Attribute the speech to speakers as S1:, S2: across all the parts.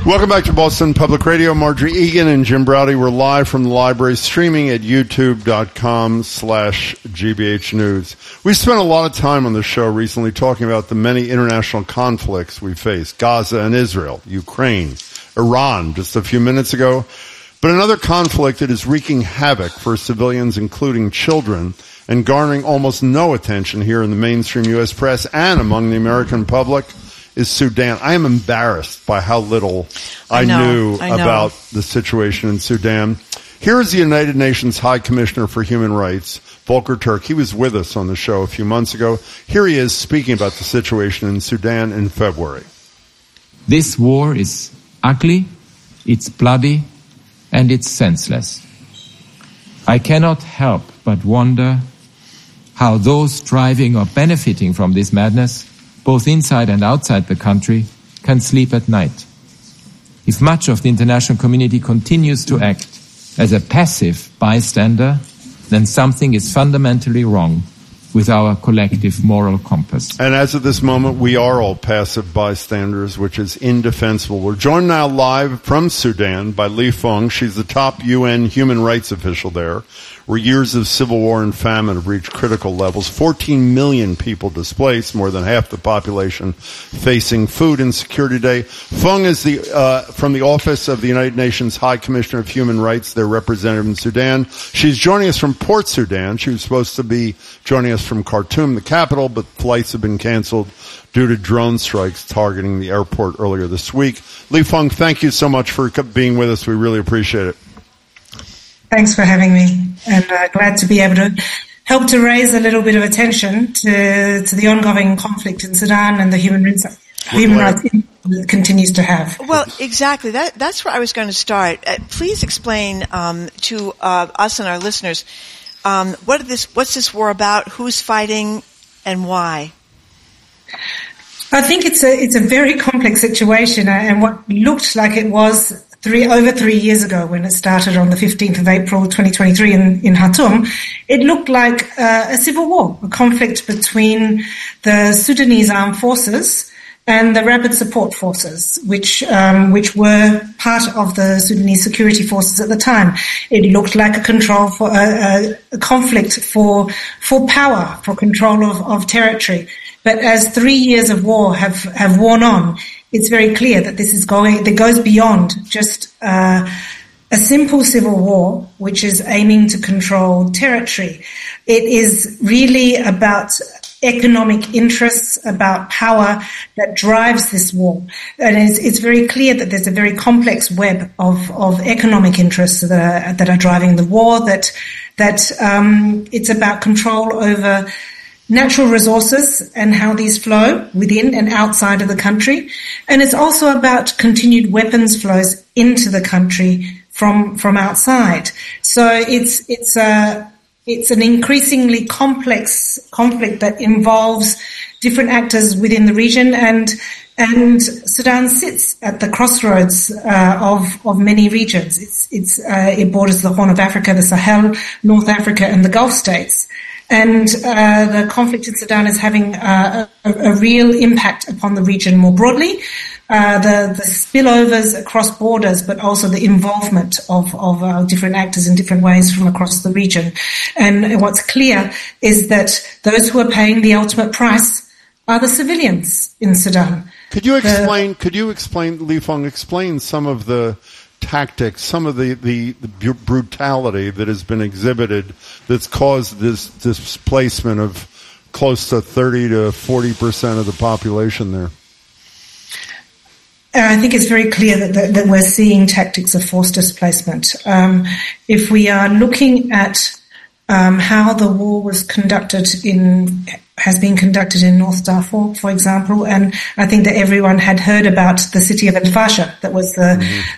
S1: Welcome back to Boston Public Radio. Marjorie Egan and Jim Braude. We're live from the library, streaming at youtube.com/GBH News. We spent a lot of time on the show recently talking about the many international conflicts we face. Gaza and Israel, Ukraine, Iran just a few minutes ago. But another conflict that is wreaking havoc for civilians, including children, and garnering almost no attention here in the mainstream U.S. press and among the American public, is Sudan. I am embarrassed by how little I knew about the situation in Sudan. Here is the United Nations High Commissioner for Human Rights, Volker Turk. He was with us on the show a few months ago. Here he is speaking about the situation in Sudan in February.
S2: This war is ugly, it's bloody, and it's senseless. I cannot help but wonder how those driving or benefiting from this madness, both inside and outside the country, can sleep at night. If much of the international community continues to act as a passive bystander, then something is fundamentally wrong with our collective moral compass.
S1: And as of this moment, we are all passive bystanders, which is indefensible. We're joined now live from Sudan by Li Feng. She's the top UN human rights official there, where years of civil war and famine have reached critical levels. 14 million people displaced, more than half the population facing food insecurity today. Feng is from the Office of the United Nations High Commissioner of Human Rights, their representative in Sudan. She's joining us from Port Sudan. She was supposed to be joining us from Khartoum, the capital, but flights have been canceled due to drone strikes targeting the airport earlier this week. Li Feng, thank you so much for being with us. We really appreciate it.
S3: Thanks for having me, and glad to be able to help to raise a little bit of attention to the ongoing conflict in Sudan and the human rights that continues to have.
S4: Well, exactly. That's where I was going to start. Please explain to us and our listeners what's this war about, who's fighting, and why.
S3: I think it's a very complex situation, and what looked like it was over 3 years ago when it started on the 15th of April 2023 in Khartoum, it looked like a civil war, a conflict between the Sudanese armed forces and the Rapid Support Forces, which were part of the Sudanese security forces at the time. It looked like a conflict for power, for control of territory. But as 3 years of war have worn on, it's very clear that that goes beyond just a simple civil war, which is aiming to control territory. It is really about economic interests, about power that drives this war. And it's very clear that there's a very complex web of economic interests that are driving the war, that it's about control over natural resources and how these flow within and outside of the country. And it's also about continued weapons flows into the country from outside. So it's an increasingly complex conflict that involves different actors within the region, and Sudan sits at the crossroads of many regions. It borders the Horn of Africa, the Sahel, North Africa, and the Gulf states. And the conflict in Sudan is having a real impact upon the region more broadly. The spillovers across borders, but also the involvement of different actors in different ways from across the region. And what's clear is that those who are paying the ultimate price are the civilians in Sudan.
S1: Could you explain, Li Feng, explain some of the tactics, some of the brutality that has been exhibited that's caused this displacement of close to 30 to 40% of the population there?
S3: I think it's very clear that we're seeing tactics of forced displacement. If we are looking at how the war has been conducted in North Darfur, for example, and I think that everyone had heard about the city of El Fasher, that was the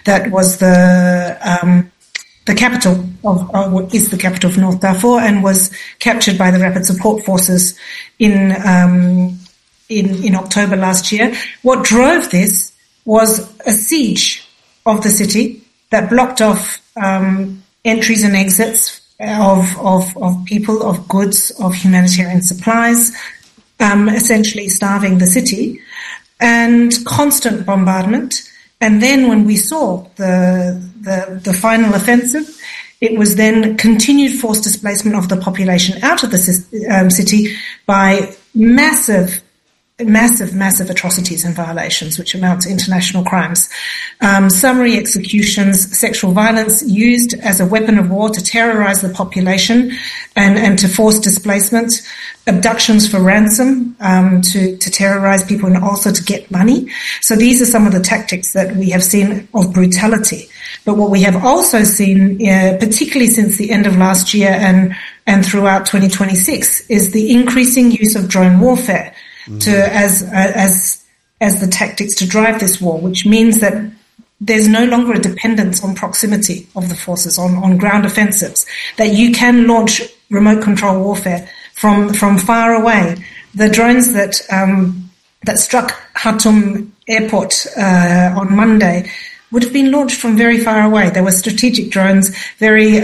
S3: capital what is the capital of North Darfur, and was captured by the Rapid Support Forces in October last year. What drove this was a siege of the city that blocked off entries and exits of people, of goods, of humanitarian supplies, essentially starving the city, and constant bombardment And then when we saw the final offensive, it was then continued forced displacement of the population out of the city by massive atrocities and violations, which amount to international crimes. Summary executions, sexual violence used as a weapon of war to terrorize the population and to force displacement, abductions for ransom, to terrorize people and also to get money. So these are some of the tactics that we have seen of brutality. But what we have also seen, particularly since the end of last year and throughout 2026, is the increasing use of drone warfare as the tactics to drive this war, which means that there's no longer a dependence on proximity of the forces, on ground offensives, that you can launch remote control warfare from far away. The drones that struck Khartoum airport on Monday would have been launched from very far away. They were strategic drones, very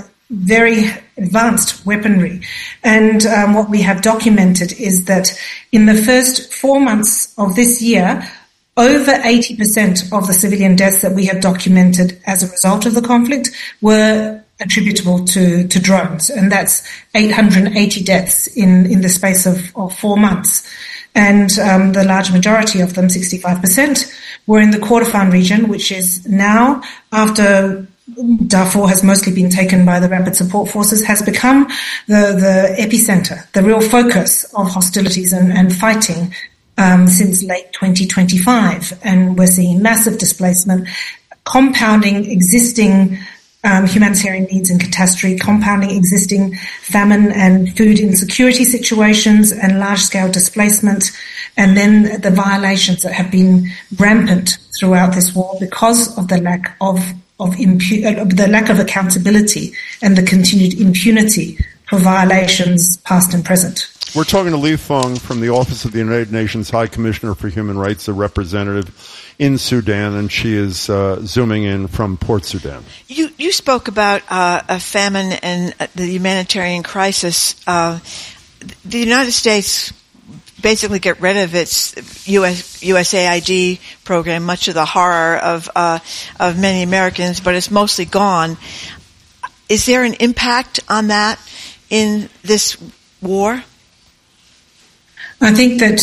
S3: advanced weaponry. And what we have documented is that in the first 4 months of this year, over 80% of the civilian deaths that we have documented as a result of the conflict were attributable to drones. And that's 880 deaths in the space of 4 months. And the large majority of them, 65%, were in the Kordofan region, which is now, after Darfur has mostly been taken by the Rapid Support Forces, has become the epicenter, the real focus of hostilities and fighting since late 2025. And we're seeing massive displacement, compounding existing humanitarian needs and catastrophe, compounding existing famine and food insecurity situations and large-scale displacement, and then the violations that have been rampant throughout this war because of the lack of accountability and the continued impunity for violations past and present.
S1: We're talking to Li Feng from the Office of the United Nations High Commissioner for Human Rights, a representative in Sudan, and she is zooming in from Port Sudan.
S4: You spoke about a famine and the humanitarian crisis. The United States basically get rid of its USAID program, much to the horror of many Americans, but it's mostly gone. Is there an impact on that in this war?
S3: I think that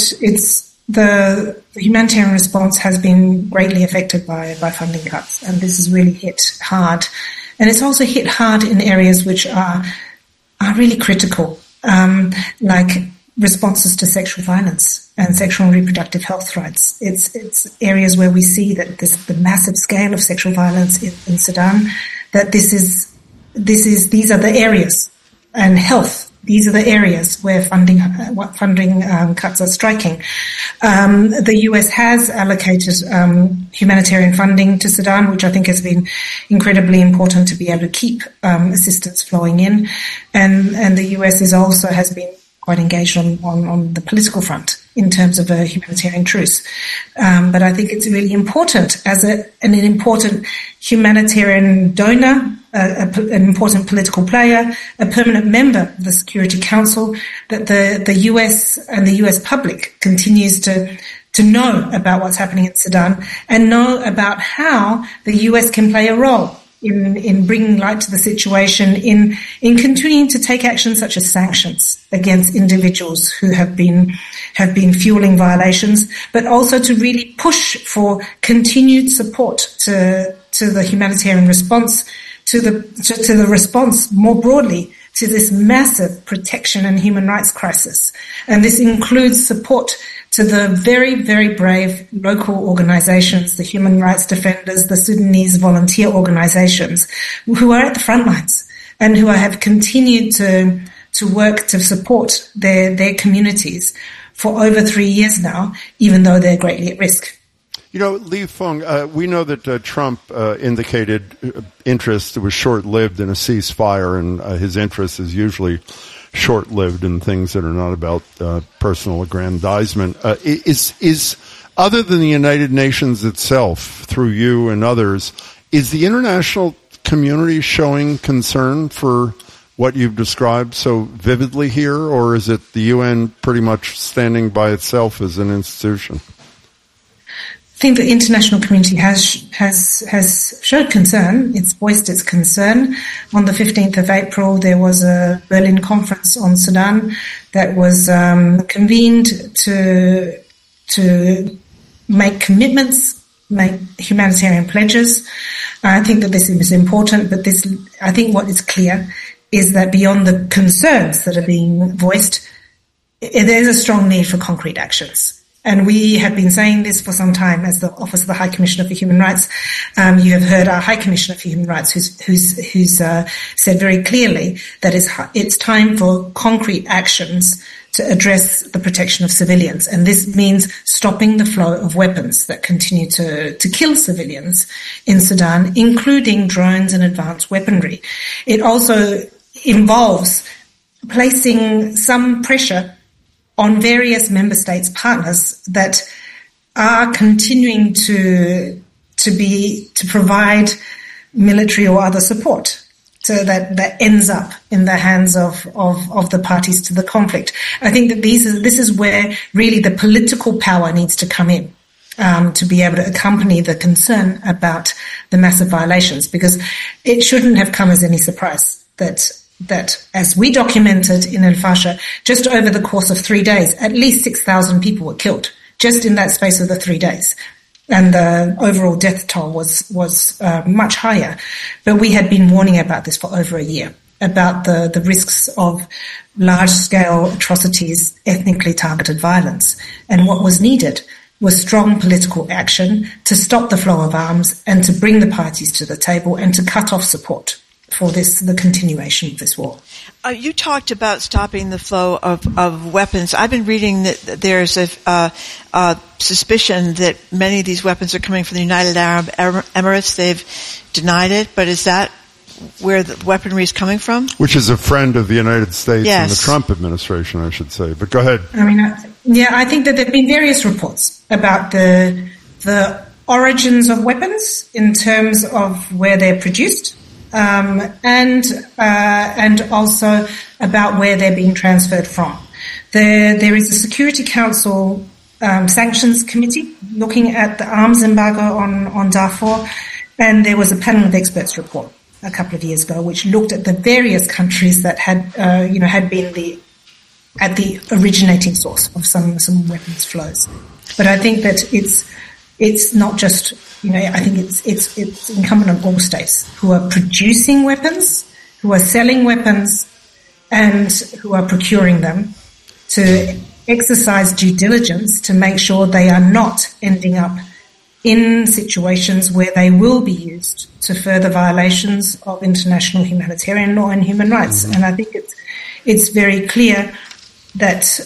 S3: the humanitarian response has been greatly affected by funding cuts, and this has really hit hard. And it's also hit hard in areas which are really critical, like responses to sexual violence and sexual and reproductive health rights. It's areas where we see that the massive scale of sexual violence in Sudan, that these are the areas, and health. These are the areas where funding cuts are striking. The US has allocated humanitarian funding to Sudan, which I think has been incredibly important to be able to keep assistance flowing in, and the US has been quite engaged on the political front in terms of a humanitarian truce. But I think it's really important as an important humanitarian donor, an important political player, a permanent member of the Security Council, that the US and the US public continues to know about what's happening in Sudan and know about how the US can play a role in bringing light to the situation, in continuing to take action such as sanctions against individuals who have been fueling violations, but also to really push for continued support to the humanitarian response, to the response more broadly to this massive protection and human rights crisis. And this includes support to the very, very brave local organizations, the human rights defenders, the Sudanese volunteer organizations, who are at the front lines and who have continued to work to support their communities for over 3 years now, even though they're greatly at risk.
S1: You know, Li Feng, we know that Trump indicated interest was short-lived in a ceasefire, and his interest is usually short-lived in things that are not about personal aggrandizement. Is other than the United Nations itself, through you and others, is the international community showing concern for what you've described so vividly here, or is it the UN pretty much standing by itself as an institution?
S3: I think the international community has showed concern. It's voiced its concern. On the 15th of April, there was a Berlin conference on Sudan that was convened to make commitments, make humanitarian pledges. I think that this is important, but I think what is clear is that beyond the concerns that are being voiced, there's a strong need for concrete actions. And we have been saying this for some time as the Office of the High Commissioner for Human Rights. You have heard our High Commissioner for Human Rights who's said very clearly that it's time for concrete actions to address the protection of civilians. And this means stopping the flow of weapons that continue to kill civilians in Sudan, including drones and advanced weaponry. It also involves placing some pressure on various member states' partners that are continuing to provide military or other support, so that ends up in the hands of the parties to the conflict. I think that this is where really the political power needs to come in, to be able to accompany the concern about the massive violations, because it shouldn't have come as any surprise that as we documented in El Fasher, just over the course of 3 days, at least 6,000 people were killed just in that space of the 3 days. And the overall death toll was much higher. But we had been warning about this for over a year, about the risks of large-scale atrocities, ethnically targeted violence. And what was needed was strong political action to stop the flow of arms and to bring the parties to the table and to cut off support for the continuation of this war.
S4: You talked about stopping the flow of weapons. I've been reading that there's a suspicion that many of these weapons are coming from the United Arab Emirates. They've denied it, but is that where the weaponry is coming from?
S1: Which is a friend of the United States
S4: yes.
S1: and the Trump administration, I should say. But go ahead.
S3: I think that there have been various reports about the origins of weapons in terms of where they're produced. And also about where they're being transferred from. There is a Security Council sanctions committee looking at the arms embargo on Darfur, and there was a panel of experts report a couple of years ago which looked at the various countries that had been at the originating source of some weapons flows. But I think that it's not just. I think it's incumbent on all states who are producing weapons, who are selling weapons, and who are procuring them to exercise due diligence to make sure they are not ending up in situations where they will be used to further violations of international humanitarian law and human rights. Mm-hmm. And I think it's very clear that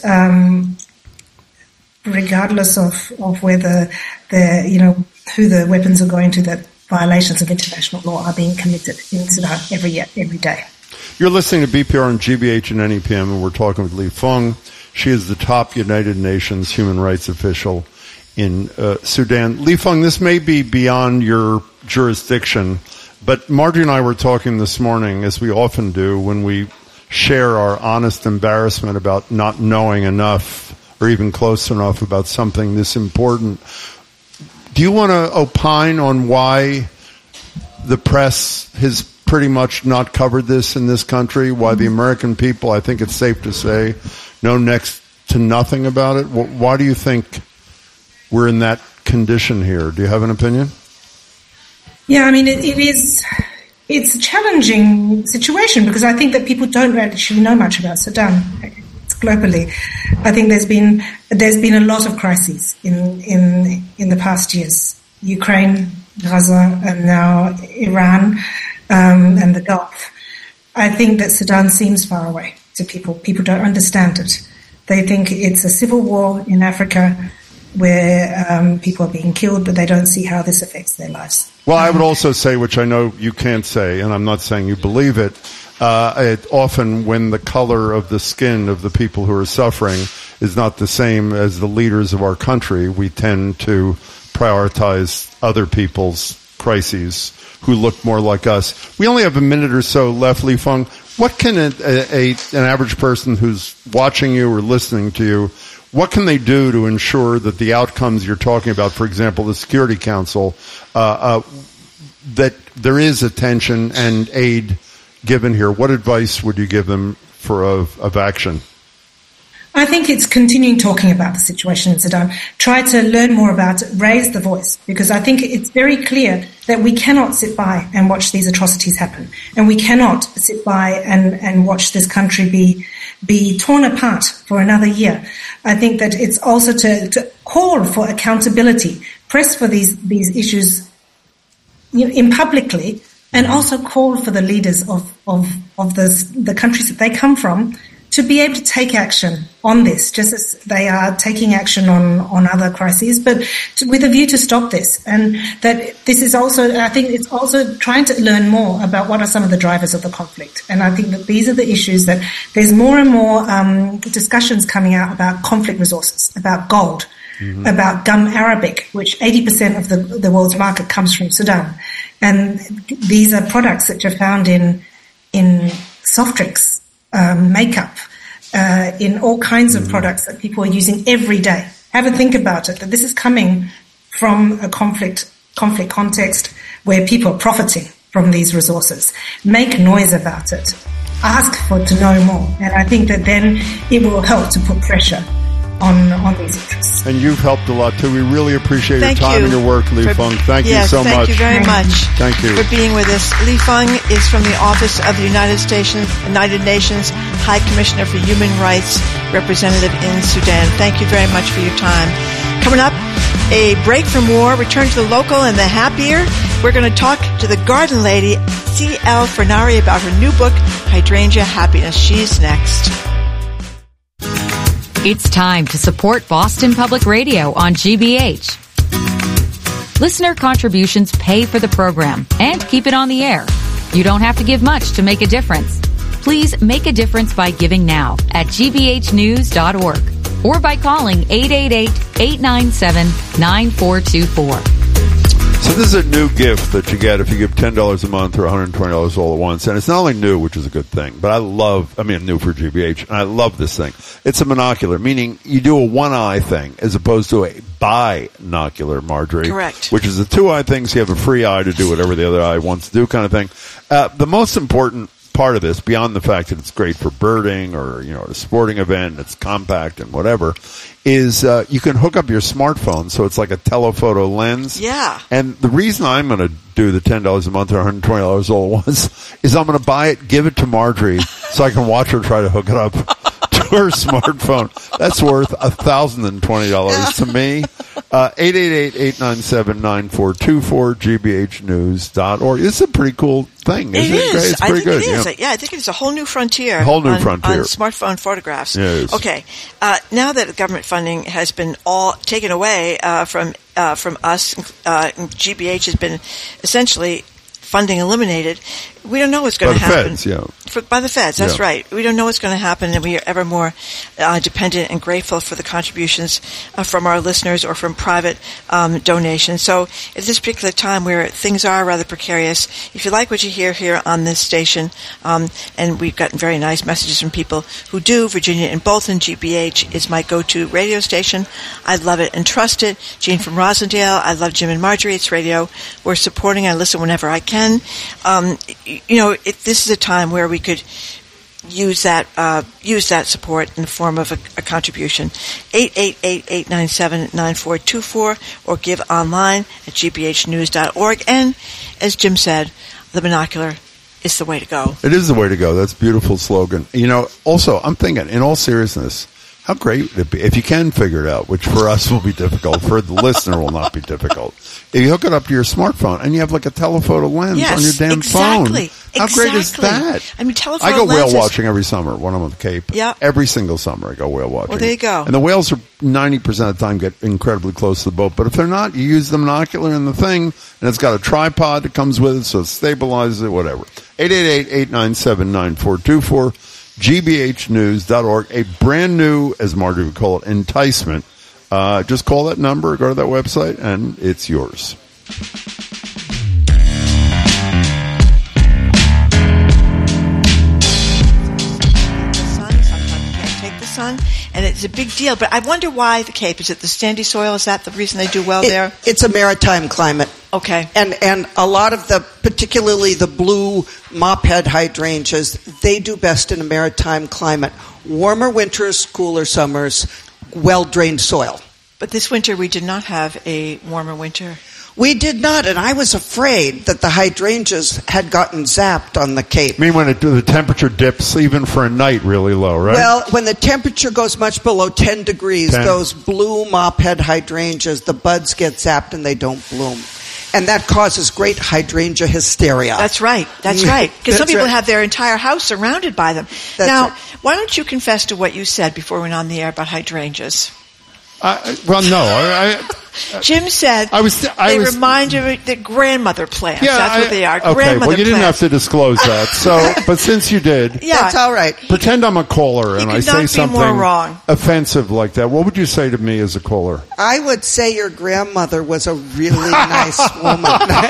S3: regardless of whether who the weapons are going to, that violations of international law are being committed in Sudan every day.
S1: You're listening to BPR and GBH and NEPM, and we're talking with Li Feng. She is the top United Nations human rights official in Sudan. Li Feng, this may be beyond your jurisdiction, but Margie and I were talking this morning, as we often do, when we share our honest embarrassment about not knowing enough or even close enough about something this important. Do you want to opine on why the press has pretty much not covered this in this country? Why the American people, I think it's safe to say, know next to nothing about it? Why do you think we're in that condition here? Do you have an opinion?
S3: Yeah, it's a challenging situation because I think that people don't actually know much about Sudan. Globally, I think there's been a lot of crises in the past years. Ukraine, Gaza, and now Iran and the Gulf. I think that Sudan seems far away to people. People don't understand it. They think it's a civil war in Africa where people are being killed, but they don't see how this affects their lives.
S1: Well, I would also say, which I know you can't say, and I'm not saying you believe it, often when the color of the skin of the people who are suffering is not the same as the leaders of our country, we tend to prioritize other people's crises who look more like us. We only have a minute or so left, Li Feng. What can an average person who's watching you or listening to you, what can they do to ensure that the outcomes you're talking about, for example, the Security Council, that there is attention and aid given here? What advice would you give them of action?
S3: I think it's continuing talking about the situation in Sudan. Try to learn more about it, raise the voice, because I think it's very clear that we cannot sit by and watch these atrocities happen. And we cannot sit by and watch this country be torn apart for another year. I think that it's also to call for accountability, press for these issues in publicly, and also call for the leaders of the countries that they come from to be able to take action on this, just as they are taking action on other crises, but with a view to stop this. And that this is also, I think it's also trying to learn more about what are some of the drivers of the conflict. And I think that these are the issues that there's more and more discussions coming out about conflict resources, about gold, about gum arabic, which 80% of the world's market comes from Sudan. And these are products that are found in soft drinks, makeup, in all kinds of products that people are using every day. Have a think about it, that this is coming from a conflict context where people are profiting from these resources. Make noise about it. Ask to know more. And I think that then it will help to put pressure on these interests.
S1: And you've helped a lot too. We really appreciate your time and your work, Li Feng. Thank you so much.
S4: Thank you very much.
S1: Thank you
S4: for being with us. Li Feng is from the Office of the United Nations High Commissioner for Human Rights, representative in Sudan. Thank you very much for your time. Coming up, a break from war, return to the local and the happier. We're going to talk to the garden lady, C.L. Fernari, about her new book, Hydrangea Happiness. She's next.
S5: It's time to support Boston Public Radio on GBH. Listener contributions pay for the program and keep it on the air. You don't have to give much to make a difference. Please make a difference by giving now at gbhnews.org or by calling 888-897-9424.
S1: So this is a new gift that you get if you give $10 a month or $120 all at once. And it's not only new, which is a good thing, but new for GBH, and I love this thing. It's a monocular, meaning you do a one-eye thing as opposed to a binocular, Marjorie.
S4: Correct.
S1: Which is a two-eye thing, so you have a free eye to do whatever the other eye wants to do kind of thing. The most important part of this, beyond the fact that it's great for birding or, at a sporting event, it's compact and whatever, is you can hook up your smartphone, so it's like a telephoto lens.
S4: Yeah.
S1: And the reason I'm going to do the $10 a month or $120 all at once is I'm going to buy it, give it to Marjorie, so I can watch her try to hook it up to her smartphone. That's worth $1,020 to me. 888-897-9424, gbhnews.org. This is a pretty cool thing, isn't it?
S4: Is.
S1: It's pretty good.
S4: It is. Yeah, I think it's a whole new frontier.
S1: On
S4: smartphone photographs.
S1: Yes.
S4: Okay. Now that government funding has been all taken away from us, GBH has been essentially funding eliminated. We don't know what's going to happen. By the feds, that's right. We don't know what's going to happen, and we are ever more dependent and grateful for the contributions from our listeners or from private donations. So at this particular time where things are rather precarious, if you like what you hear here on this station, and we've gotten very nice messages from people who do, Virginia and Bolton, GBH is my go-to radio station. I love it and trust it. Jean from Rosendale, I love Jim and Marjorie. It's radio we're supporting. I listen whenever I can. This is a time where we could use that support in the form of a contribution. 888-897-9424 or give online at gbhnews.org. And as Jim said, the binocular is the way to go.
S1: It is the way to go. That's a beautiful slogan. Also, I'm thinking, in all seriousness, how great would it be if you can figure it out, which for us will be difficult, for the listener will not be difficult. If you hook it up to your smartphone and you have like a telephoto lens on your damn phone. How great is that?
S4: I mean, telephoto
S1: I go
S4: lenses.
S1: whale watching every summer when I'm on the Cape.
S4: Yeah.
S1: Every single summer I go whale watching.
S4: Well, there you go.
S1: And the whales are 90% of the time get incredibly close to the boat. But if they're not, you use the monocular in the thing, and it's got a tripod that comes with it, so it stabilizes it, whatever. 888-897-9424. gbhnews.org, a brand new, as Marjorie would call it, enticement. Just call that number, go to that website, and it's yours.
S4: Sometimes you can't take the sun. and it's a big deal. But I wonder why the Cape. Is it the sandy soil? Is that the reason they do well there?
S6: It's a maritime climate.
S4: Okay.
S6: And a lot of particularly the blue mophead hydrangeas, they do best in a maritime climate. Warmer winters, cooler summers, well-drained soil.
S4: But this winter we did not have a warmer winter.
S6: We did not, and I was afraid that the hydrangeas had gotten zapped on the Cape.
S1: I mean, when the temperature dips even for a night really low, right?
S6: Well, when the temperature goes much below 10 degrees, those blue mophead hydrangeas, the buds get zapped and they don't bloom. And that causes great hydrangea hysteria.
S4: That's right. That's right. Because some people have their entire house surrounded by them. Now, why don't you confess to what you said before we went on the air about hydrangeas? Jim said they remind you of the grandmother plants.
S1: Yeah,
S4: that's what they are.
S1: Okay,
S4: grandmother
S1: well, you didn't have
S4: plants.
S1: to disclose that. So, but since you did,
S6: that's all right.
S1: Pretend I'm a caller and I say something
S4: wrong.
S1: offensive like that. What would you say to me as a caller?
S6: I would say your grandmother was a really nice woman.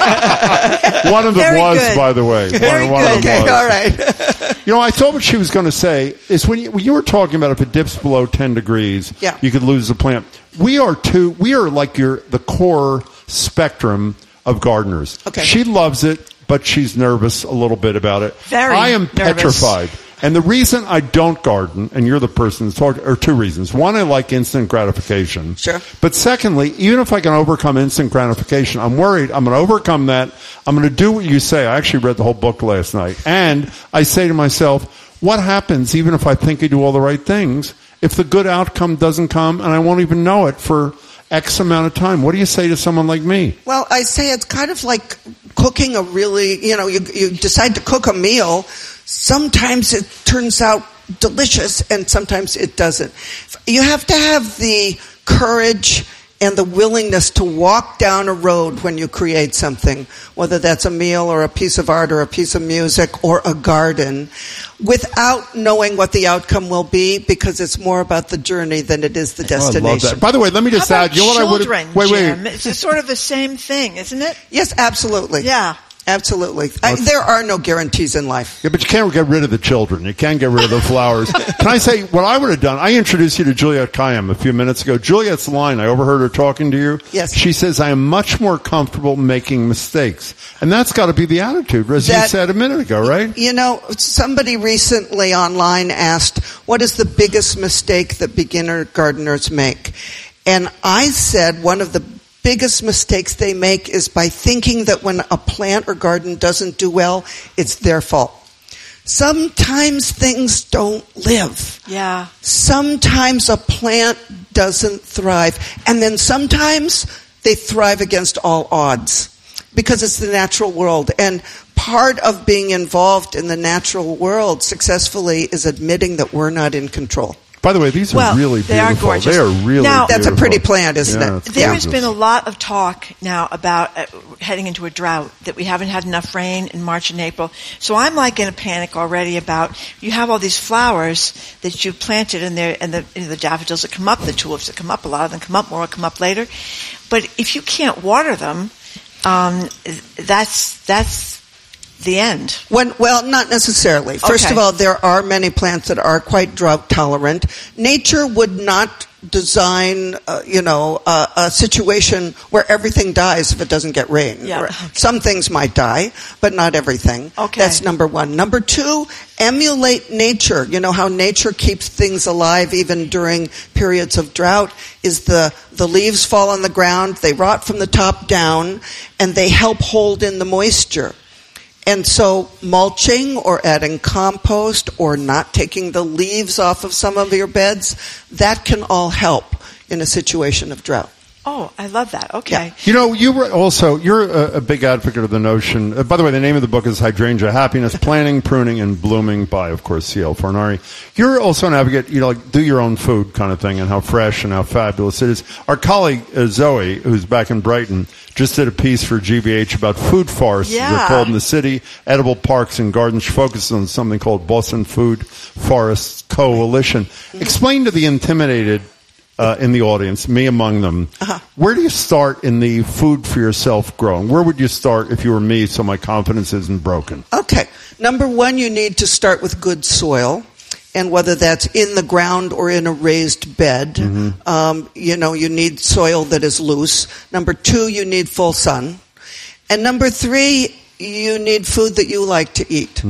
S1: One of them was, by the way.
S4: Very
S1: one
S4: good.
S1: Of them
S6: Okay,
S1: was.
S6: all right.
S1: You know, I thought what she was going to say is when you were talking about if it dips below 10 degrees, you could lose the plant. We are like the core spectrum of gardeners.
S6: Okay.
S1: She loves it, but she's nervous a little bit about it. I am petrified. And the reason I don't garden, and you're the person to talk, are two reasons. One, I like instant gratification.
S6: Sure.
S1: But secondly, even if I can overcome instant gratification, I'm worried I'm going to overcome that. I'm going to do what you say. I actually read the whole book last night. And I say to myself, what happens even if I think I do all the right things if the good outcome doesn't come and I won't even know it for X amount of time? What do you say to someone like me?
S6: Well, I say it's kind of like cooking a really, you decide to cook a meal. Sometimes it turns out delicious and sometimes it doesn't. You have to have the courage and the willingness to walk down a road when you create something, whether that's a meal or a piece of art or a piece of music or a garden, without knowing what the outcome will be, because it's more about the journey than it is the destination.
S1: I love that. By the way, let me just add, you know what I would have... Wait.
S4: It's sort of the same thing, isn't it?
S6: Yes, absolutely.
S4: Yeah.
S6: Absolutely. There are no guarantees in life.
S1: Yeah, but you can't get rid of the children. You can't get rid of the flowers. Can I say what I would have done? I introduced you to Juliette Kayyem a few minutes ago. Juliette's line, I overheard her talking to you.
S6: Yes.
S1: She says, I am much more comfortable making mistakes. And that's got to be the attitude, as you said a minute ago, right?
S6: You know, somebody recently online asked, what is the biggest mistake that beginner gardeners make? And I said one of the biggest mistakes they make is by thinking that when a plant or garden doesn't do well, it's their fault. Sometimes things don't live.
S4: Yeah.
S6: Sometimes a plant doesn't thrive. And then sometimes they thrive against all odds because it's the natural world. And part of being involved in the natural world successfully is admitting that we're not in control.
S1: By the way, these are really beautiful.
S4: They are gorgeous.
S1: They are really
S4: now,
S6: that's a pretty plant, isn't it?
S4: There has been a lot of talk now about heading into a drought, that we haven't had enough rain in March and April. So I'm like in a panic already about, you have all these flowers that you planted and the daffodils that come up, the tulips that come up, a lot of them come up, more will come up later. But if you can't water them, that's the end.
S6: Well, not necessarily. First of all, there are many plants that are quite drought tolerant. Nature would not design, a situation where everything dies if it doesn't get rain.
S4: Yeah. Okay.
S6: Some things might die, but not everything.
S4: Okay.
S6: That's number one. Number two, emulate nature. You know how nature keeps things alive even during periods of drought is the leaves fall on the ground, they rot from the top down, and they help hold in the moisture. And so mulching or adding compost or not taking the leaves off of some of your beds, that can all help in a situation of drought.
S4: Oh, I love that. Okay.
S6: Yeah.
S1: You know, you're a big advocate of the notion. By the way, the name of the book is Hydrangea Happiness, Planting, Pruning, and Blooming by, of course, C.L. Fornari. You're also an advocate, like do your own food kind of thing and how fresh and how fabulous it is. Our colleague, Zoe, who's back in Brighton, just did a piece for GBH about food forests.
S4: Yeah.
S1: They're called in the city, edible parks and gardens. She focuses on something called Boston Food Forests Coalition. Explain to the intimidated in the audience, me among them, where do you start in the food for yourself growing? Where would you start if you were me so my confidence isn't broken?
S6: Okay. Number one, you need to start with good soil. and whether that's in the ground or in a raised bed. You need soil that is loose. Number 2, you need full sun. And number 3, you need food that you like to eat.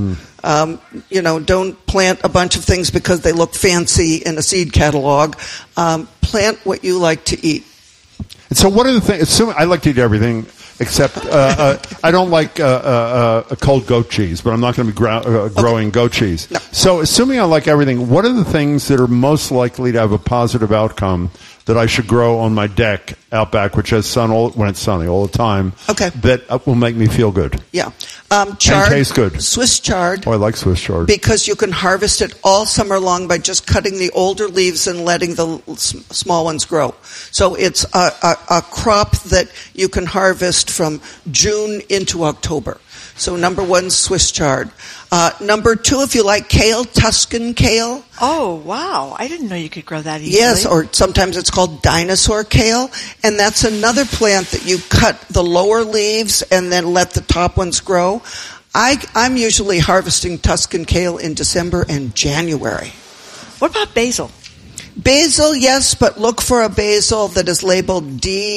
S6: Don't plant a bunch of things because they look fancy in a seed catalog. Plant what you like to eat.
S1: And so what are the things, I like to eat everything except, I don't like a cold goat cheese, but I'm not going to be growing goat cheese.
S6: No.
S1: So assuming I like everything, what are the things that are most likely to have a positive outcome that I should grow on my deck out back, which has sun when it's sunny all the time?
S6: Okay.
S1: That will make me feel good.
S6: Yeah.
S1: And
S6: Chard.
S1: taste good.
S6: Swiss chard.
S1: Oh, I like Swiss chard.
S6: Because you can harvest it all summer long by just cutting the older leaves and letting the small ones grow. So it's a crop that you can harvest from June into October. So number 1, Swiss chard. Number 2, if you like kale, Tuscan kale.
S4: Oh, wow. I didn't know you could grow that easily.
S6: Yes, or sometimes it's called dinosaur kale. And that's another plant that you cut the lower leaves and then let the top ones grow. I'm usually harvesting Tuscan kale in December and January.
S4: What about basil?
S6: Basil, yes, but look for a basil that is labeled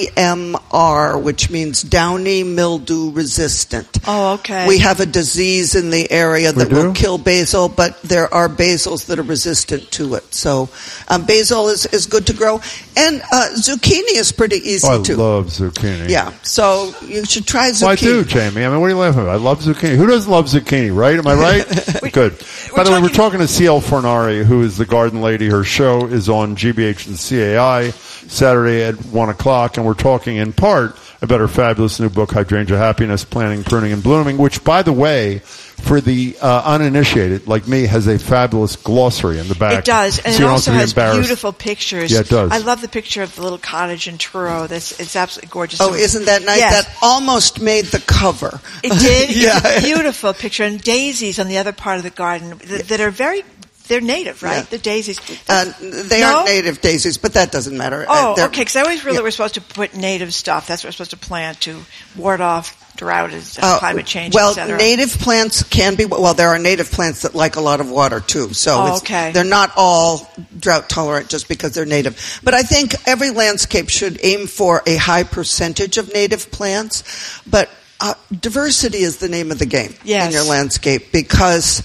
S6: DMR, which means downy mildew resistant.
S4: Oh, okay.
S6: We have a disease in the area that will kill basil, but there are basils that are resistant to it. So basil is good to grow. And zucchini is pretty easy too.
S1: I love zucchini.
S6: Yeah, so you should try zucchini.
S1: Well, I do, Jamie. I mean, what are you laughing at? I love zucchini. Who doesn't love zucchini, right? Am I right? Good. By the way, we're talking to C.L. Fornari, who is the garden lady. Her show is on GBH and CAI Saturday at 1 o'clock, and we're talking in part about her fabulous new book, Hydrangea Happiness, Planting, Pruning, and Blooming, which, by the way, for the uninitiated, like me, has a fabulous glossary in the back.
S4: It does, and
S1: so
S4: it also has beautiful pictures.
S1: Yeah, it does.
S4: I love the picture of the little cottage in Truro. It's absolutely gorgeous.
S6: Oh, isn't that nice?
S4: Yes.
S6: That almost made the cover.
S4: It did.
S6: Yeah.
S4: It's a beautiful picture. And daisies on the other part of the garden that are they're native, right?
S6: Yeah.
S4: The daisies.
S6: They aren't native daisies, but that doesn't matter.
S4: Oh, okay, because I always really were supposed to put native stuff. That's what we're supposed to plant to ward off drought and climate change,
S6: well,
S4: etc.
S6: native plants can be, there are native plants that like a lot of water too. So they're not all drought tolerant just because they're native. But I think every landscape should aim for a high percentage of native plants. But diversity is the name of the game in your landscape, because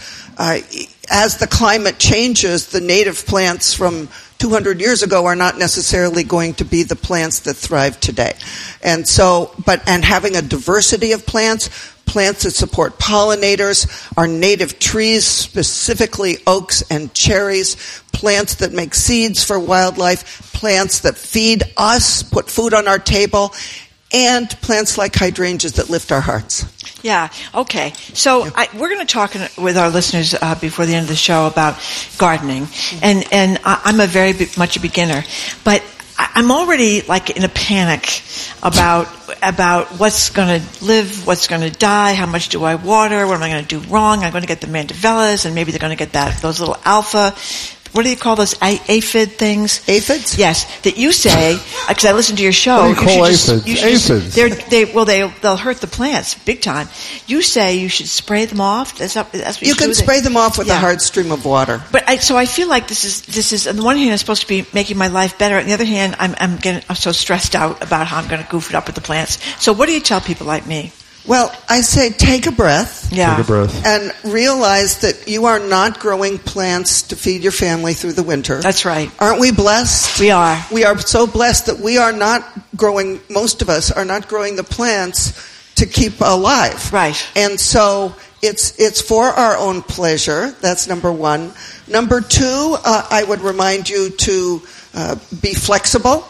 S6: as the climate changes, the native plants from 200 years ago are not necessarily going to be the plants that thrive today. And so, and having a diversity of plants that support pollinators, our native trees, specifically oaks and cherries, plants that make seeds for wildlife, plants that feed us, put food on our table, and plants like hydrangeas that lift our hearts.
S4: Yeah. Okay. So we're going to talk with our listeners before the end of the show about gardening, and I'm very much a beginner, but I'm already like in a panic about what's going to live, what's going to die, how much do I water, what am I going to do wrong? I'm going to get the mandevillas, and maybe they're going to get those little alpha. What do you call those aphid things?
S6: Aphids?
S4: Yes, that you say, because I listened to your show.
S1: What do you call aphids?
S4: They'll hurt the plants big time. You say you should spray them off. That's what you
S6: can spray them off with a hard stream of water.
S4: But so I feel like this is on the one hand it's supposed to be making my life better. On the other hand, I'm so stressed out about how I'm going to goof it up with the plants. So what do you tell people like me?
S6: Well, I say take a breath.
S4: Yeah.
S1: Take a breath.
S6: And realize that you are not growing plants to feed your family through the winter.
S4: That's right.
S6: Aren't we blessed?
S4: We are.
S6: We are so blessed that we are not growing, most of us are not growing the plants to keep alive.
S4: Right.
S6: And so it's for our own pleasure. That's number one. Number two, I would remind you to be flexible.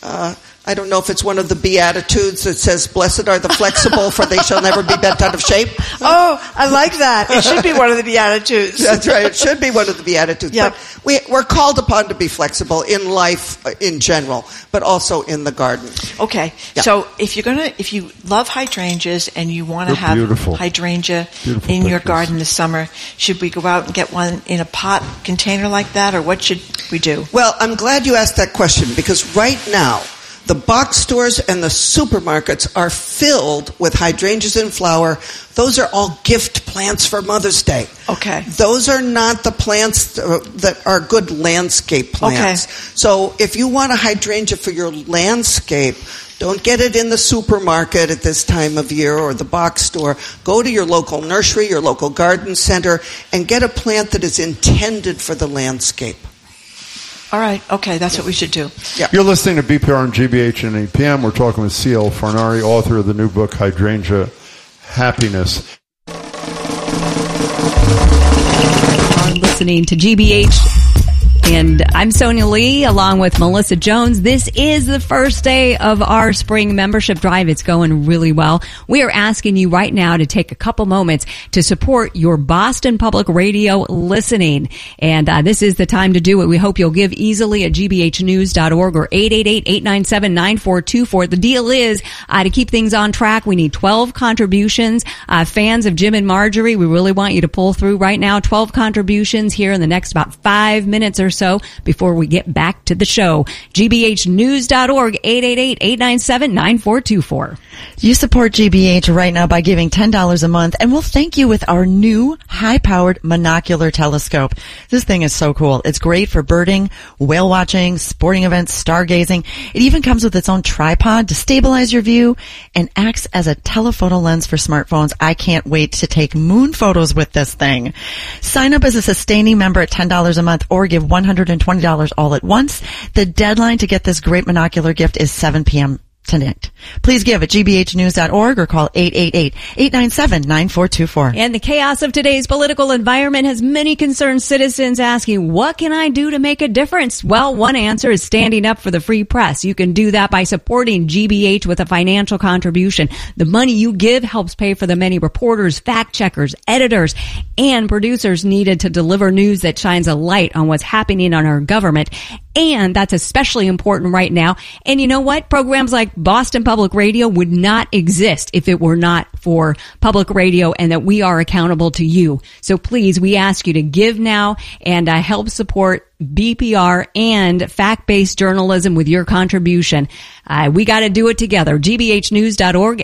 S6: I don't know if it's one of the Beatitudes that says, "Blessed are the flexible, for they shall never be bent out of shape."
S4: Oh, I like that. It should be one of the Beatitudes.
S6: That's right. It should be one of the Beatitudes.
S4: Yep.
S6: But we're called upon to be flexible in life in general, but also in the garden.
S4: Okay.
S6: Yeah.
S4: So if you love hydrangeas and you want to have
S1: beautiful.
S4: hydrangea
S1: Beautiful
S4: in your
S1: pictures.
S4: garden this summer, should we go out and get one in a pot container like that, or what should we do?
S6: Well, I'm glad you asked that question, because right now, The box stores and the supermarkets are filled with hydrangeas in flower. Those are all gift plants for Mother's Day.
S4: Okay.
S6: Those are not the plants that are good landscape plants.
S4: Okay.
S6: So if you want a hydrangea for your landscape, don't get it in the supermarket at this time of year or the box store. Go to your local nursery, your local garden center, and get a plant that is intended for the landscape.
S4: All right. Okay, that's what we should do.
S6: Yeah.
S1: You're listening to BPR on GBH and APM. We're talking with C.L. Fornari, author of the new book, Hydrangea Happiness.
S7: Are listening to GBH. And I'm Sonia Lee, along with Melissa Jones. This is the first day of our spring membership drive. It's going really well. We are asking you right now to take a couple moments to support your Boston Public Radio listening. And this is the time to do it. We hope you'll give easily at gbhnews.org or 888-897-9424. The deal is to keep things on track, we need 12 contributions. Fans of Jim and Marjorie, we really want you to pull through right now. 12 contributions here in the next about 5 minutes or so before we get back to the show. gbhnews.org, 888-897-9424.
S8: You support GBH right now by giving $10 a month, and we'll thank you with our new high-powered monocular telescope. This thing is so cool. It's great for birding, whale watching, sporting events, stargazing. It even comes with its own tripod to stabilize your view and acts as a telephoto lens for smartphones. I can't wait to take moon photos with this thing. Sign up as a sustaining member at $10 a month or give $120 all at once. The deadline to get this great monocular gift is 7 p.m. tonight. Please give at gbhnews.org or call 888-897-9424.
S7: And the chaos of today's political environment has many concerned citizens asking, what can I do to make a difference? Well, one answer is standing up for the free press. You can do that by supporting GBH with a financial contribution. The money you give helps pay for the many reporters, fact checkers, editors, and producers needed to deliver news that shines a light on what's happening on our government. And that's especially important right now. And you know what? Programs like Boston Public Radio would not exist if it were not for public radio and that we are accountable to you. So please, we ask you to give now and help support BPR and fact-based journalism with your contribution. We got to do it together. gbhnews.org,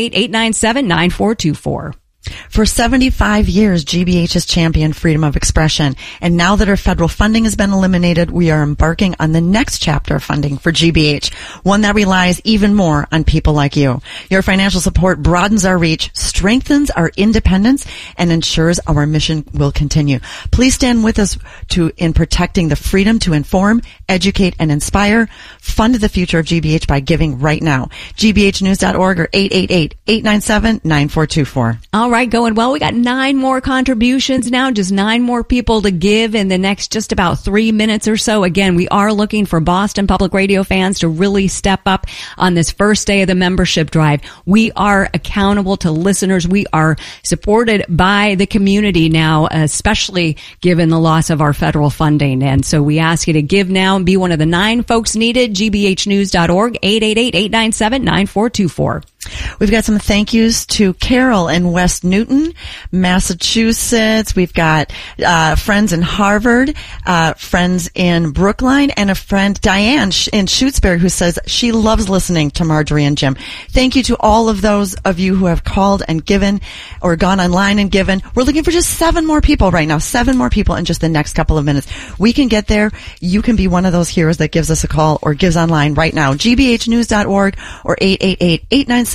S7: 888-897-9424.
S8: For 75 years, GBH has championed freedom of expression. And now that our federal funding has been eliminated, we are embarking on the next chapter of funding for GBH, one that relies even more on people like you. Your financial support broadens our reach, strengthens our independence, and ensures our mission will continue. Please stand with us in protecting the freedom to inform, educate, and inspire. Fund the future of GBH by giving right now. gbhnews.org or 888-897-9424.
S7: All right, going well. We got 9 more contributions now, just 9 more people to give in the next just about 3 minutes or so. Again, we are looking for Boston Public Radio fans to really step up on this first day of the membership drive. We are accountable to listeners. We are supported by the community now, especially given the loss of our federal funding. And so we ask you to give now and be one of the 9 folks needed. gbhnews.org, 888-897-9424.
S8: We've got some thank yous to Carol in West Newton, Massachusetts. We've got friends in Harvard, friends in Brookline, and a friend, Diane, in Shutesbury, who says she loves listening to Marjorie and Jim. Thank you to all of those of you who have called and given or gone online and given. We're looking for just 7 more people right now, 7 more people in just the next couple of minutes. We can get there. You can be one of those heroes that gives us a call or gives online right now. gbhnews.org or 888-897-9424.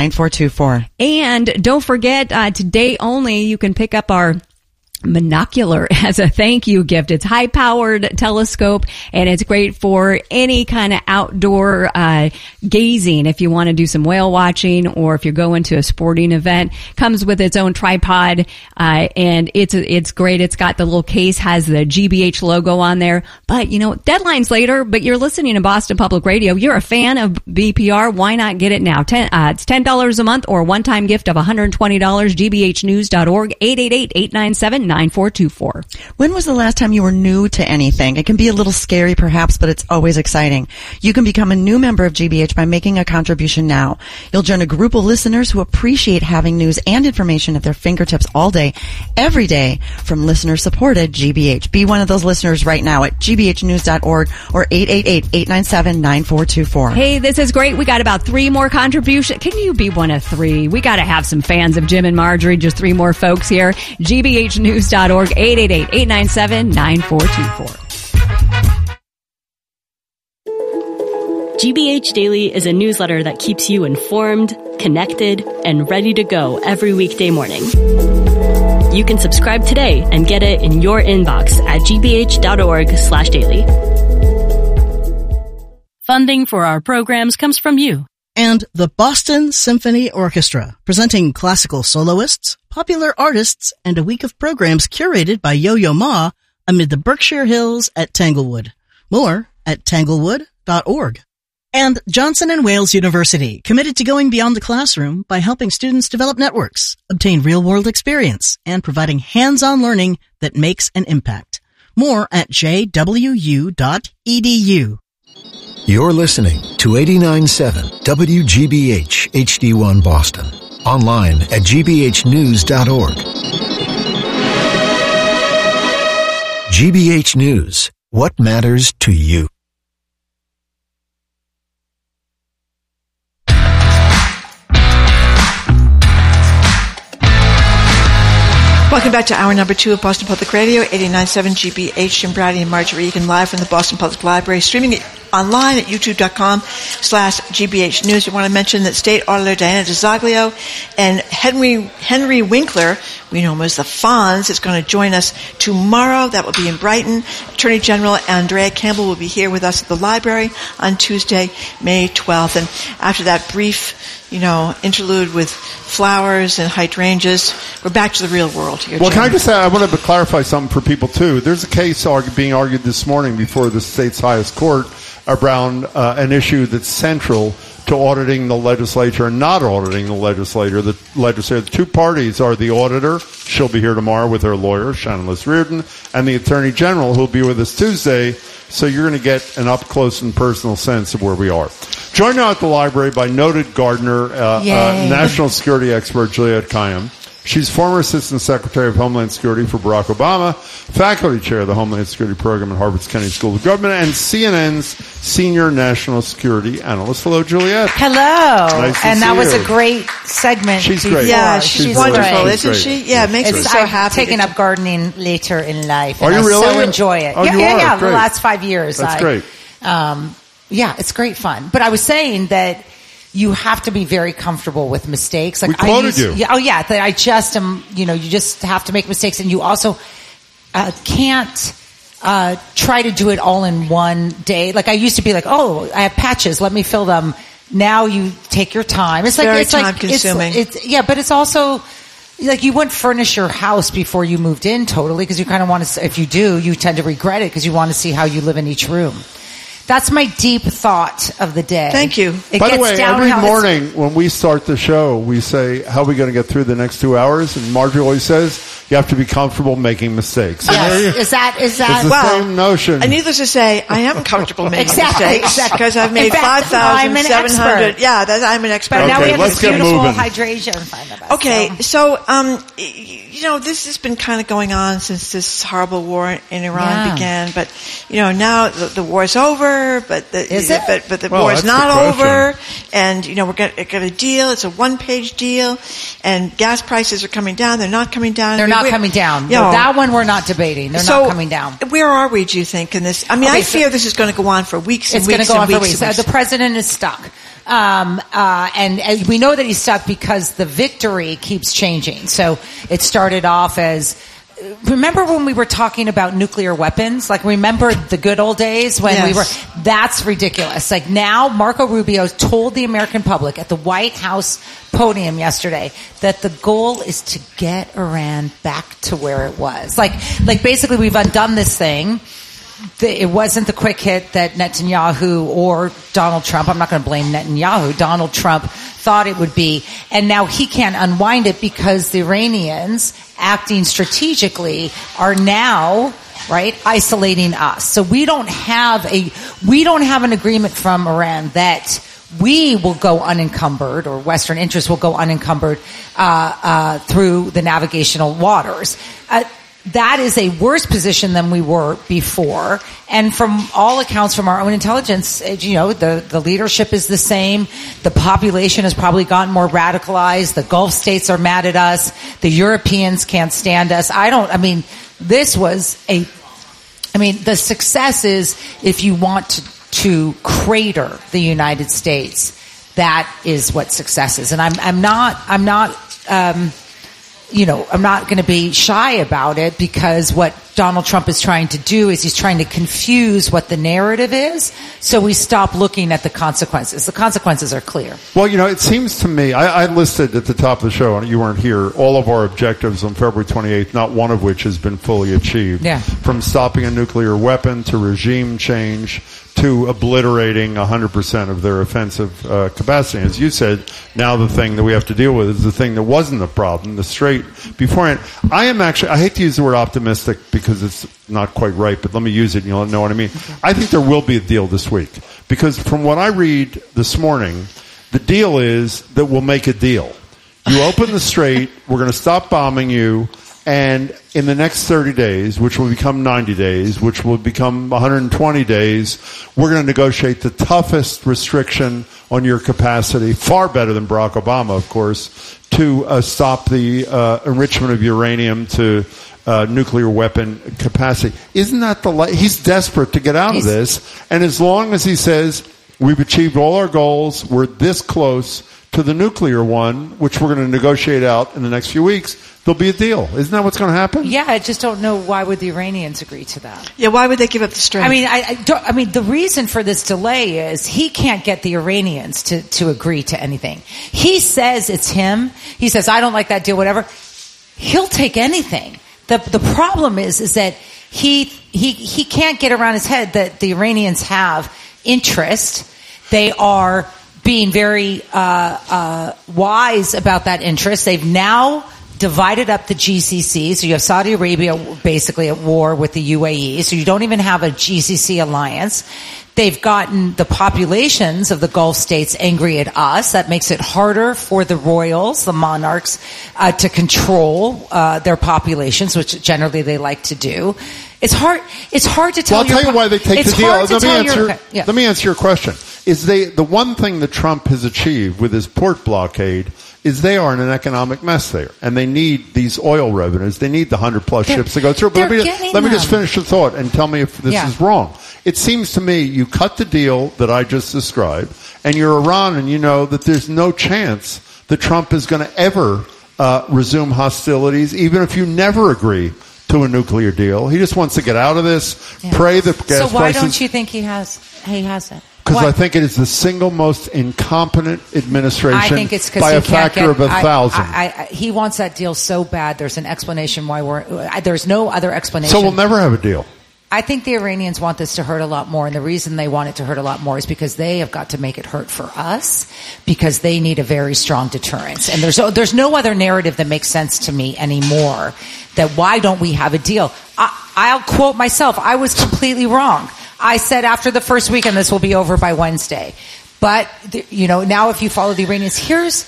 S7: And don't forget, today only, you can pick up our monocular as a thank you gift. It's high-powered telescope, and it's great for any kind of outdoor gazing. If you want to do some whale watching, or if you're going to a sporting event, comes with its own tripod, and it's great. It's got the little case, has the GBH logo on there. But you know, deadline's later. But you're listening to Boston Public Radio. You're a fan of BPR. Why not get it now? It's $10 a month or a one-time gift of $120. gbhnews.org, 888-897-9424. 888-897-9424.
S8: When was the last time you were new to anything? It can be a little scary perhaps, but it's always exciting. You can become a new member of GBH by making a contribution now. You'll join a group of listeners who appreciate having news and information at their fingertips all day, every day, from listener-supported GBH. Be one of those listeners right now at gbhnews.org or 888-897-9424.
S7: Hey, this is great. We got about 3 more contributions. Can you be one of 3? We got to have some fans of Jim and Marjorie. Just 3 more folks here. gbhnews.org, 888-897-9424.
S9: GBH Daily is a newsletter that keeps you informed, connected, and ready to go every weekday morning. You can subscribe today and get it in your inbox at gbh.org/daily. Funding for our programs comes from you.
S10: And the Boston Symphony Orchestra, presenting classical soloists, popular artists, and a week of programs curated by Yo-Yo Ma amid the Berkshire Hills at Tanglewood. More at tanglewood.org. And Johnson & Wales University, committed to going beyond the classroom by helping students develop networks, obtain real-world experience, and providing hands-on learning that makes an impact. More at jwu.edu.
S11: You're listening to 89.7 WGBH HD1 Boston. Online at gbhnews.org. GBH News. What matters to you?
S4: Welcome back to hour number 2 of Boston Public Radio, 89.7 GBH. Jim Brady and Marjorie Egan live from the Boston Public Library, streaming it online at youtube.com/GBH News. We want to mention that State Auditor Diana DeZoglio and Henry Winkler, we know him as the Fonz, is going to join us tomorrow. That will be in Brighton. Attorney General Andrea Campbell will be here with us at the library on Tuesday, May 12th. And after that brief, interlude with flowers and hydrangeas, we're back to the real world here.
S1: Well,
S4: Jim.
S1: can I just say, I want to clarify something for people, too. There's a case being argued this morning before the state's highest court around an issue that's central to auditing the legislature and not auditing the legislature. The two parties are the auditor. She'll be here tomorrow with her lawyer, Shannon Liss Reardon, and the Attorney General, who'll be with us Tuesday. So you're going to get an up-close and personal sense of where we are. Joined now at the library by noted gardener, national security expert Juliette Kayyem. She's former Assistant Secretary of Homeland Security for Barack Obama, faculty chair of the Homeland Security Program at Harvard's Kennedy School of Government, and CNN's senior national security analyst. Hello, Juliette.
S12: Hello.
S1: Nice
S12: and
S1: to
S12: that
S1: see
S12: was
S1: you.
S12: a great segment.
S1: She's great.
S4: Yeah, she's wonderful,
S12: great.
S4: isn't she? Yeah, it makes me so happy.
S12: I've taken up gardening later in life.
S1: Are
S12: and
S1: you really?
S12: I so enjoy it.
S1: Oh,
S12: yeah,
S1: you are?
S12: the last 5 years.
S1: That's great.
S12: Yeah, it's great fun. But I was saying that you have to be very comfortable with mistakes. Like
S1: we quoted you.
S12: Yeah, that I just am, you just have to make mistakes, and you also can't try to do it all in one day. Like I used to be like, oh, I have patches, let me fill them. Now you take your time. It's
S4: very time consuming.
S12: But it's also like you wouldn't furnish your house before you moved in totally, because you kind of want to. If you do, you tend to regret it because you want to see how you live in each room. That's my deep thought of the day.
S4: Thank you.
S1: By the way, every morning when we start the show, we say, how are we going to get through the next 2 hours? And Marjorie always says, you have to be comfortable making mistakes.
S12: Yes. Is that?
S1: It's the same notion.
S4: And needless to say, I am comfortable making mistakes.
S12: Exactly.
S4: Because I've made 5,700. Yeah, I'm an expert.
S12: But now we have
S1: let's
S12: this
S1: get
S12: beautiful
S1: moving.
S12: hydration in front of us.
S4: Okay, so this has been kind of going on since this horrible war in Iran began. But now the war's over. But the war is not over, and we're going to get a deal. It's a one-page deal, and gas prices are coming down. They're not coming down.
S12: They're not coming down. That one we're not debating. They're not coming down.
S4: Where are we? Do you think in this? I mean, I fear this is going to go on for weeks and weeks and weeks.
S12: The president is stuck. And we know that he's stuck because the victory keeps changing. So it started off as, remember when we were talking about nuclear weapons? Like, remember the good old days when that's ridiculous. Like now, Marco Rubio told the American public at the White House podium yesterday that the goal is to get Iran back to where it was. Like basically we've undone this thing. It wasn't the quick hit that Netanyahu or Donald Trump, I'm not going to blame Netanyahu, Donald Trump thought it would be. And now he can't unwind it because the Iranians, acting strategically, are now, right, isolating us. So we don't have an agreement from Iran that we will go unencumbered, or Western interests will go unencumbered through the navigational waters. That is a worse position than we were before. And from all accounts from our own intelligence, the leadership is the same. The population has probably gotten more radicalized. The Gulf states are mad at us. The Europeans can't stand us. The success is, if you want to crater the United States, that is what success is. And I'm not going to be shy about it, because what Donald Trump is trying to do is he's trying to confuse what the narrative is, so we stop looking at the consequences. The consequences are clear.
S1: Well, it seems to me, I listed at the top of the show, and you weren't here, all of our objectives on February 28th, not one of which has been fully achieved.
S12: Yeah.
S1: From stopping a nuclear weapon to regime change to obliterating 100% of their offensive capacity. As you said, now the thing that we have to deal with is the thing that wasn't a problem, the Strait beforehand. I hate to use the word optimistic because it's not quite right, but let me use it and you'll know what I mean. Okay. I think there will be a deal this week, because from what I read this morning, the deal is that we'll make a deal. You open the Strait, we're going to stop bombing you, and in the next 30 days, which will become 90 days, which will become 120 days, we're going to negotiate the toughest restriction on your capacity, far better than Barack Obama, of course, to stop the enrichment of uranium to nuclear weapon capacity. Isn't that he's desperate to get out of this, and as long as he says, we've achieved all our goals, we're this close to the nuclear one, which we're going to negotiate out in the next few weeks, there'll be a deal. Isn't that what's going to happen?
S12: Yeah, I just don't know, why would the Iranians agree to that?
S4: Yeah, why would they give up the Strait?
S12: The reason for this delay is he can't get the Iranians to agree to anything. He says it's him. He says, I don't like that deal, whatever. He'll take anything. The problem is that he can't get around his head that the Iranians have interest. They are being very wise about that interest. They've now divided up the GCC, so you have Saudi Arabia basically at war with the UAE, so you don't even have a GCC alliance. They've gotten the populations of the Gulf states angry at us. That makes it harder for the royals, the monarchs, to control their populations, which generally they like to do. It's hard to tell.
S1: Well, I'll tell you why they take the deal. Let me answer your question. The one thing that Trump has achieved with his port blockade is they are in an economic mess there, and they need these oil revenues. They need the 100+ ships to go through. But let me just finish the thought and tell me if this is wrong. It seems to me you cut the deal that I just described, and you're Iran, and you know that there's no chance that Trump is going to ever resume hostilities, even if you never agree to a nuclear deal. He just wants to get out of this, pray that gas prices...
S12: So why don't you think he has it?
S1: Because I think it is the single most incompetent administration by a factor of 1,000.
S12: He wants that deal so bad. There's an explanation why there's no other explanation.
S1: So we'll never have a deal.
S12: I think the Iranians want this to hurt a lot more, and the reason they want it to hurt a lot more is because they have got to make it hurt for us, because they need a very strong deterrence. And there's no other narrative that makes sense to me anymore, that why don't we have a deal? I'll quote myself. I was completely wrong. I said after the first weekend this will be over by Wednesday. But, now if you follow the Iranians, here's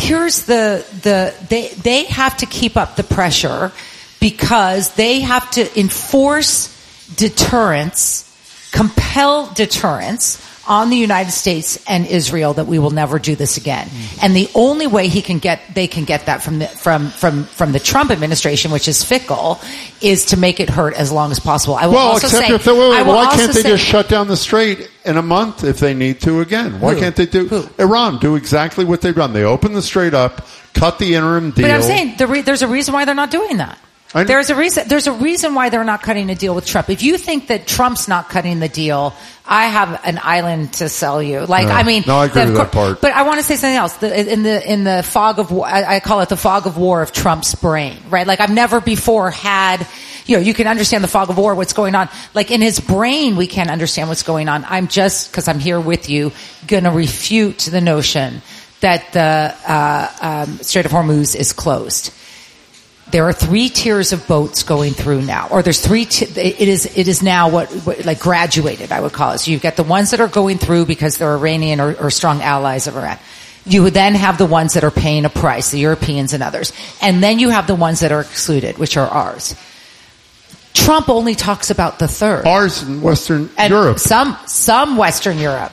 S12: they have to keep up the pressure, because they have to enforce deterrence, compel deterrence on the United States and Israel, that we will never do this again. And the only way they can get that from the Trump administration, which is fickle, is to make it hurt as long as possible. I will why
S1: can't they just shut down the Strait in a month if they need to again? Why can't they Iran do exactly what they've done? They open the Strait up, cut the interim deal.
S12: But I'm saying there's a reason why they're not doing that. There's a reason why they're not cutting a deal with Trump. If you think that Trump's not cutting the deal, I have an island to sell you.
S1: No, I agree with that part.
S12: But I want to say something else. In the fog of war, I call it the fog of war of Trump's brain, right? Like I've never before had, you can understand the fog of war, what's going on. Like in his brain, we can't understand what's going on. I'm just, because I'm here with you, going to refute the notion that the Strait of Hormuz is closed. There are 3 tiers of boats going through now, or there's 3. It is now what like graduated, I would call it. So you've got the ones that are going through because they're Iranian or strong allies of Iran. You would then have the ones that are paying a price, the Europeans and others, and then you have the ones that are excluded, which are ours. Trump only talks about the third.
S1: Ours in Western
S12: and
S1: Europe.
S12: Some Western Europe.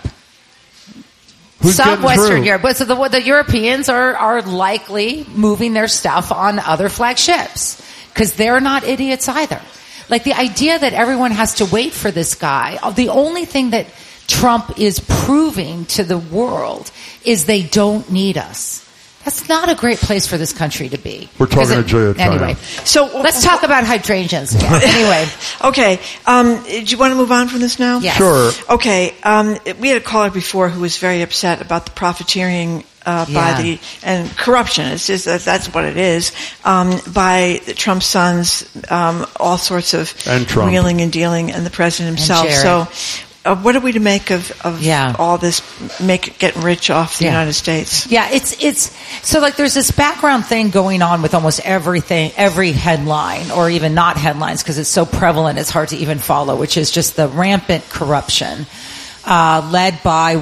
S1: Who's
S12: some Western
S1: through?
S12: Europe. But so the Europeans are likely moving their stuff on other flagships because they're not idiots either. Like the idea that everyone has to wait for this guy, the only thing that Trump is proving to the world is they don't need us. That's not a great place for this country to be.
S1: We're talking to Julia China.
S12: Anyway, so let's talk about hydrangeas again. Anyway.
S4: Okay. Do you want to move on from this now?
S12: Yes.
S1: Sure.
S4: Okay. We had a caller before who was very upset about the profiteering and corruption. It's just that's what it is. By Trump's sons, all sorts of wheeling and dealing, and the president himself. So. What are we to make of all this getting rich off the United States?
S12: Yeah, it's so like there's this background thing going on with almost everything, every headline, or even not headlines, because it's so prevalent it's hard to even follow, which is just the rampant corruption led by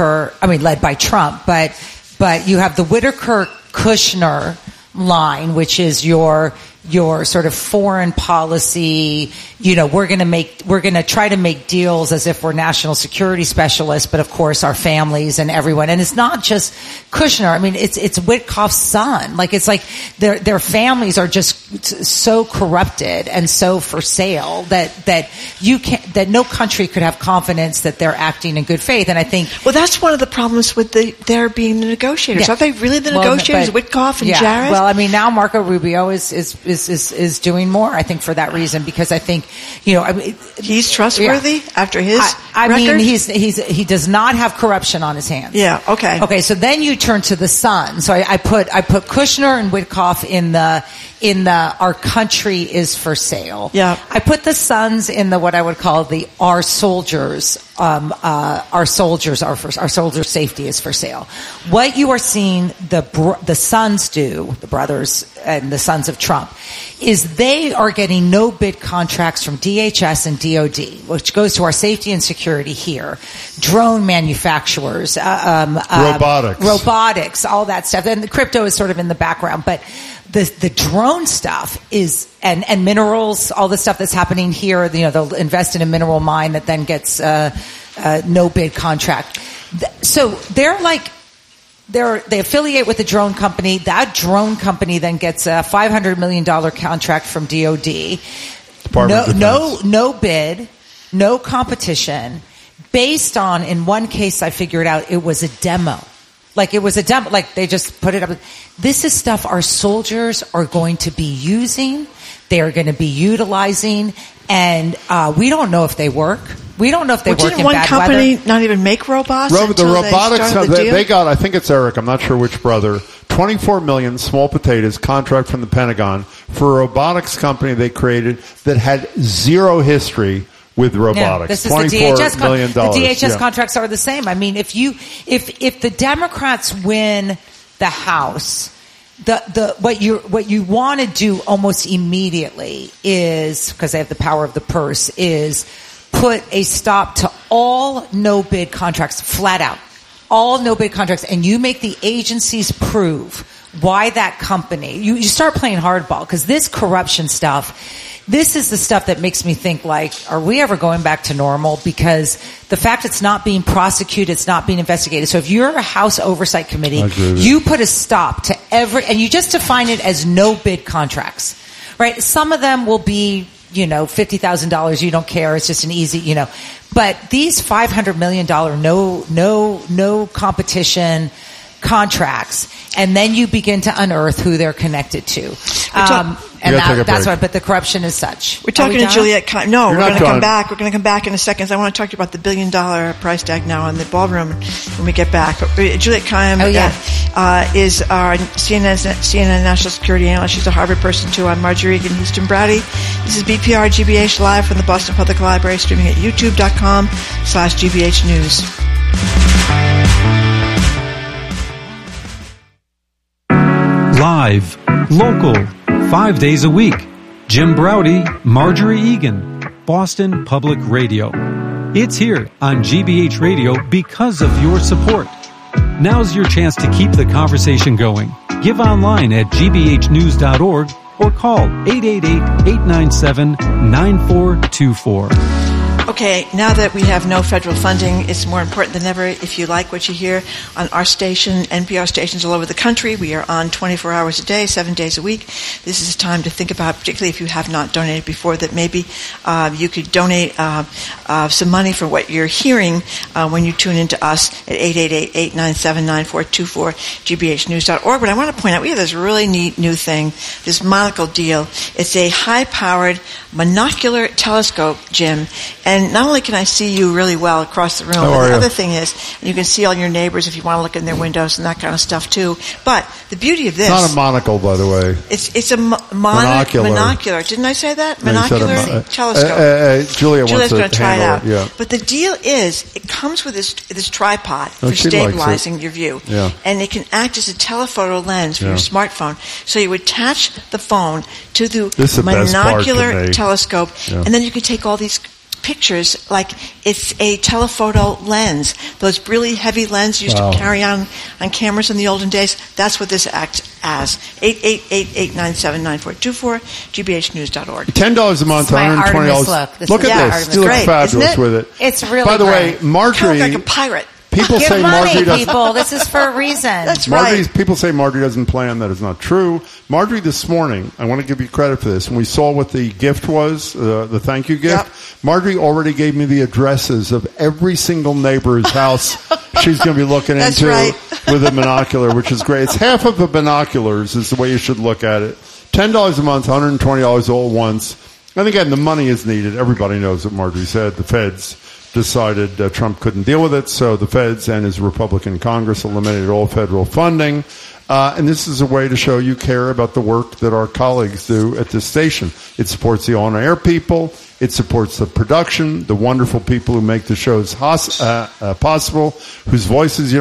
S12: Trump, but you have the Whitaker-Kushner line, which is your sort of foreign policy, we're going to try to make deals as if we're national security specialists, but of course our families and everyone. And it's not just Kushner. I mean, it's Witkoff's son. Like, it's like their families are just so corrupted and so for sale that no country could have confidence that they're acting in good faith. And I think,
S4: well, that's one of the problems with their being the negotiators. Are they really the negotiators, Witkoff and Jarrett?
S12: Well, I mean, now Marco Rubio is doing more, I think, for that reason, because I think,
S4: he's trustworthy after his record?
S12: I mean, he does not have corruption on his hands.
S4: Yeah. Okay.
S12: Okay. So then you turn to the son. So I put Kushner and Witkoff in the our country is for sale.
S4: Yeah.
S12: I put the sons in the what I would call the our soldiers safety is for sale. What you are seeing the sons do, the brothers and the sons of Trump, is they are getting no bid contracts from DHS and DOD, which goes to our safety and security here, drone manufacturers, robotics, all that stuff. And the crypto is sort of in the background, but the drone stuff is, and minerals, all the stuff that's happening here, they'll invest in a mineral mine that then gets no bid contract. So they affiliate with the drone company. That drone company then gets a $500 million contract from DOD. No bid, no competition, based on, in one case I figured out, it was a demo. Like they just put it up. This is stuff our soldiers are going to be using. They are going to be utilizing, and we don't know if they work. We don't know if they work in bad weather.
S4: Didn't one company not even make robots?
S1: The robotics, they got, I think it's Eric, I'm not sure which brother, 24 million small potatoes contract from the Pentagon for a robotics company they created that had zero history with robotics.
S12: This is the DHS
S1: million.
S12: The DHS contracts are the same. I mean, if the Democrats win the House, what you want to do almost immediately is, because they have the power of the purse, is put a stop to all no bid contracts, flat out, all no bid contracts, and you make the agencies prove why that company. You start playing hardball, because this corruption stuff. This is the stuff that makes me think, like, are we ever going back to normal? Because the fact it's not being prosecuted, it's not being investigated. So if you're a House Oversight Committee, you put a stop to and you just define it as no bid contracts, right? Some of them will be, $50,000. You don't care. It's just an easy, but these $500 million no competition contracts, and then you begin to unearth who they're connected to. That's why, but the corruption is such.
S4: We're talking to Juliette Kayyem. No, we're going to come back. We're going to come back in a second. I want to talk to you about the $1 billion price tag now in the ballroom when we get back. Juliette Kayyem is our CNN national security analyst. She's a Harvard person too. I'm Marjorie Egan Houston Brady. This is BPR GBH live from the Boston Public Library, streaming at youtube.com/GBH News.
S13: Live, local, 5 days a week. Jim Browdy, Marjorie Egan, Boston Public Radio. It's here on GBH Radio because of your support. Now's your chance to keep the conversation going. Give online at gbhnews.org or call 888-897-9424.
S4: Okay, now that we have no federal funding, it's more important than ever. If you like what you hear on our station, NPR stations all over the country, we are on 24 hours a day, 7 days a week. This is a time to think about, particularly if you have not donated before, that maybe you could donate some money for what you're hearing when you tune into us at 888-897-9424, gbhnews.org. But I want to point out, we have this really neat new thing, this monocle deal. It's a high-powered monocular telescope, Jim, and not only can I see you really well across the room, but the other thing is you can see all your neighbors if you want to look in their windows and that kind of stuff too. But the beauty of this...
S1: It's not a monocle, by the way.
S4: It's a monocular. Didn't I say that? Monocular telescope.
S1: Julia's
S4: going to try it out.
S1: Yeah.
S4: But the deal is, it comes with this tripod for stabilizing your view.
S1: Yeah.
S4: And it can act as a telephoto lens for your smartphone. So you attach the phone to the monocular telescope, and then you can take all these pictures like it's a telephoto lens. Those really heavy lenses used to carry on cameras in the olden days. That's what this acts as. 888-897-9424, gbhnews.org.
S1: $10 a month, $120. Look at this. You look fabulous with it.
S12: It's really
S1: By the way, Marjorie...
S4: like a pirate.
S1: People
S12: Give
S1: say
S12: money,
S1: Marjorie doesn't.
S12: People. This is for a reason.
S4: That's right.
S1: People say Marjorie doesn't plan. That is not true. Marjorie, this morning, I want to give you credit for this. When we saw what the gift was, the thank you gift, Marjorie already gave me the addresses of every single neighbor's house she's going to be looking into with a binocular, which is great. It's half of the binoculars is the way you should look at it. $10 a month, $120 all at once. And again, the money is needed. Everybody knows what Marjorie said. The feds decided Trump couldn't deal with it, so the feds and his Republican Congress eliminated all federal funding. And this is a way to show you care about the work that our colleagues do at this station. It supports the on-air people. It supports the production, the wonderful people who make the shows possible, whose voices you